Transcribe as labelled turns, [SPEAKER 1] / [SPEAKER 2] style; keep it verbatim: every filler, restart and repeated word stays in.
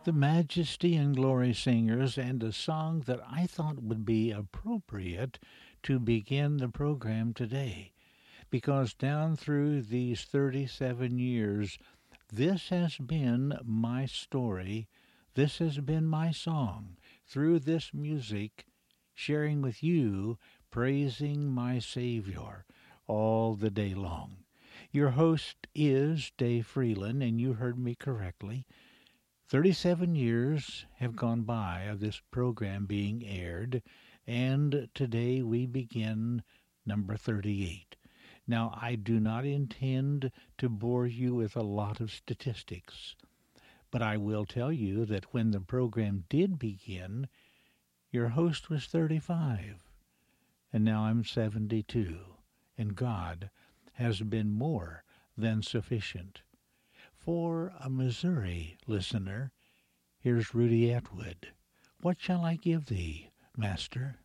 [SPEAKER 1] the Majesty and Glory Singers, and a song that I thought would be appropriate to begin the program today. Because down through these thirty-seven years, this has been my story. This has been my song. Through this music, sharing with you, praising my Savior all the day long. Your host is Dave Freeland, and you heard me correctly. thirty-seven years have gone by of this program being aired, and today we begin number thirty-eight. Now, I do not intend to bore you with a lot of statistics, but I will tell you that when the program did begin, your host was thirty-five, and now I'm seventy-two, and God has been more than sufficient. For a Missouri listener, here's Rudy Atwood. What shall I give thee, Master?